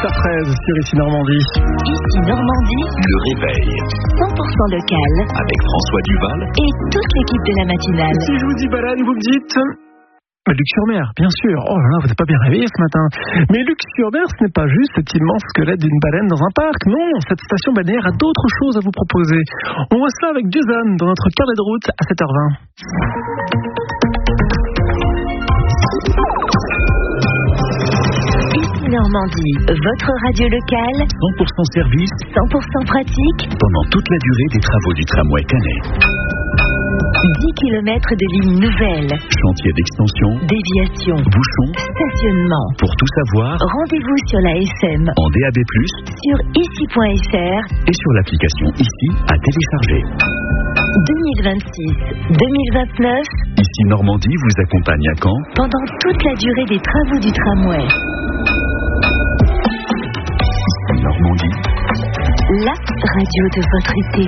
7h13 sur Ici Normandie. Ici Normandie, Le réveil 100% local avec François Duval et toute l'équipe de la matinale. Si je vous dis baleine, vous me dites Luc-sur-Mer, bien sûr. Oh là là, vous n'êtes pas bien réveillé ce matin. Mais Luc-sur-Mer, ce n'est pas juste cet immense squelette d'une baleine dans un parc. Non, cette station balnéaire a d'autres choses à vous proposer. On voit ça avec Jason dans notre carnet de route à 7h20. Ici Normandie, votre radio locale, 100% service 100% pratique, pendant toute la durée des travaux du tramway Canet. 10 km de lignes nouvelles, Chantier d'extension, déviation, bouchons. stationnement. Pour tout savoir, Rendez-vous sur la FM, en DAB+, sur ici.fr. et sur l'application Ici à télécharger. 2026-2029, Ici Normandie vous accompagne à Caen pendant toute la durée des travaux du tramway. Ici Normandie. La radio de votre été.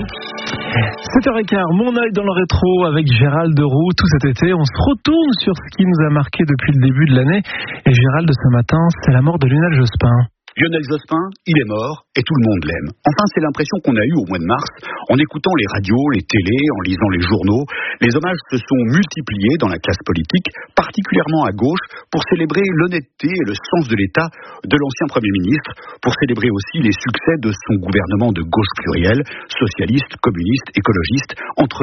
7h15, mon œil dans le rétro avec Gérald Roux. Tout cet été, on se retourne sur ce qui nous a marqué depuis le début de l'année. Et Gérald, ce matin, c'est la mort de Lionel Jospin. Lionel Jospin, il est mort et tout le monde l'aime. Enfin, c'est l'impression qu'on a eue au mois de mars en écoutant les radios, les télés, en lisant les journaux. Les hommages se sont multipliés dans la classe politique, particulièrement à gauche, pour célébrer l'honnêteté et le sens de l'État de l'ancien Premier ministre, pour célébrer aussi les succès de son gouvernement de gauche pluriel, socialiste, communiste, écologiste, entre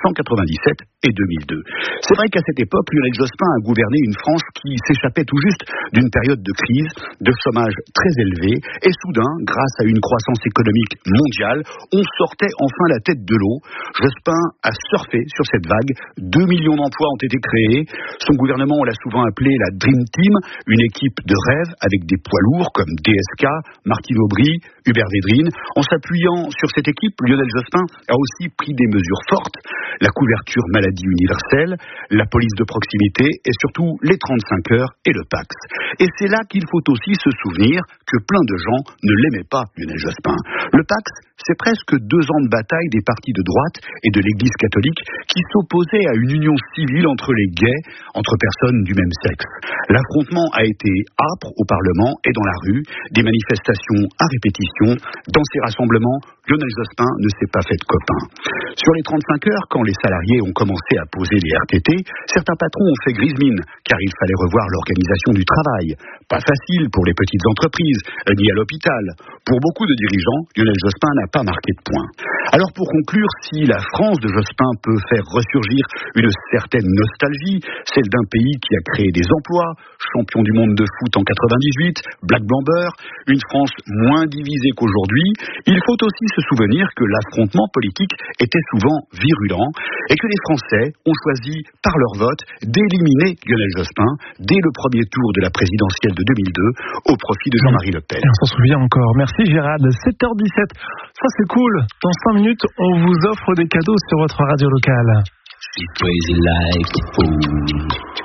1997 et 2002. C'est vrai qu'à cette époque, Lionel Jospin a gouverné une France qui s'échappait tout juste d'une période de crise, de chômage très élevé, et soudain, grâce à une croissance économique mondiale, on sortait enfin la tête de l'eau. Jospin a surfé sur cette vague, 2 millions d'emplois ont été créés, son gouvernement, on l'a souvent appelé la Dream Team, une équipe de rêve avec des poids lourds comme DSK, Martine Aubry, Hubert Védrine. En s'appuyant sur cette équipe, Lionel Jospin a aussi pris des mesures fortes, la couverture maladie universelle, la police de proximité et surtout les 35 heures et le Pacs. Et c'est là qu'il faut aussi se souvenir que plein de gens ne l'aimaient pas, Lionel Jospin. Le Pacs, c'est presque 2 ans de bataille des partis de droite et de l'Église catholique qui s'opposaient à une union civile entre les gays, entre personnes du même sexe. L'affrontement a été âpre au Parlement et dans la rue, des manifestations à répétition. Dans ces rassemblements, Lionel Jospin ne s'est pas fait de copain. Sur les 35 heures, quand les salariés ont commencé à poser les RTT, certains patrons ont fait grise mine, car il fallait revoir l'organisation du travail. Pas facile pour les petites entreprises, ni à l'hôpital. Pour beaucoup de dirigeants, Lionel Jospin n'a pas marqué de point. Alors pour conclure, si la France de Jospin peut faire ressurgir une certaine nostalgie, celle d'un pays qui a créé des emplois, champion du monde de foot en 98, Black Blamber, une France moins divisée qu'aujourd'hui, il faut aussi se souvenir que l'affrontement politique était souvent virulent et que les Français ont choisi par leur vote d'éliminer Lionel Jospin dès le premier tour de la présidentielle de 2002 au profit de Jean-Marie Le Pen. Et on s'en souvient encore. Merci Gérald. 7h17. Ça c'est cool. Dans 5 minutes, on vous offre des cadeaux sur votre radio locale. She's crazy like a fool.